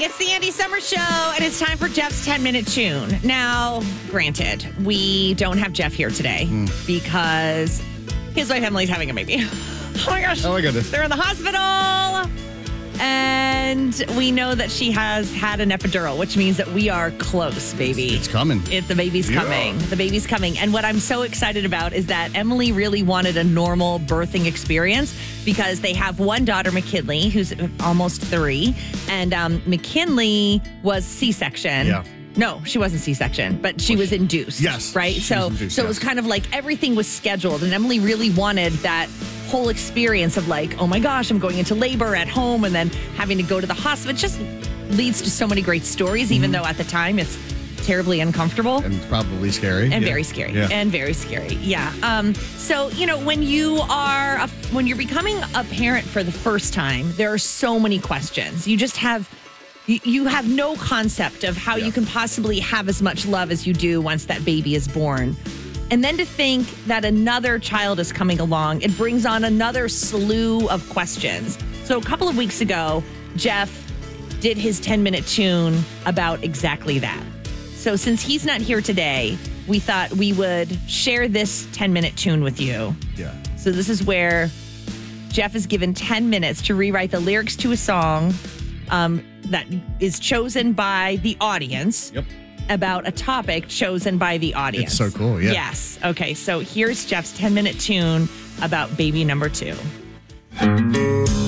It's the Andy Summers Show, and it's time for Jeff's 10-minute tune. Now, granted, we don't have Jeff here today because his wife Emily's having a baby. Oh my gosh. Oh my goodness. They're in the hospital. And we know that she has had an epidural, which means that we are close, baby. It's coming. The baby's coming. The baby's coming. And what I'm so excited about is that Emily really wanted a normal birthing experience because they have one daughter, McKinley, who's almost 3. And McKinley was C-section. Yeah. No, she wasn't C-section, but she was induced. Yes. Right? So induced, it was kind of like everything was scheduled. And Emily really wanted that whole experience of like, oh my gosh, I'm going into labor at home and then having to go to the hospital. It just leads to so many great stories, even though at the time it's terribly uncomfortable. And probably scary. And very scary. Yeah. And very scary. Yeah. So, when when you're becoming a parent for the first time, there are so many questions. You just have you have no concept of how you can possibly have as much love as you do once that baby is born. And then to think that another child is coming along, it brings on another slew of questions. So a couple of weeks ago, Jeff did his 10-minute tune about exactly that. So since he's not here today, we thought we would share this 10-minute tune with you. Yeah. So this is where Jeff is given 10 minutes to rewrite the lyrics to a song that is chosen by the audience. Yep. About a topic chosen by the audience. It's so cool, yeah. Yes. Okay, so here's Jeff's 10-minute tune about baby number 2.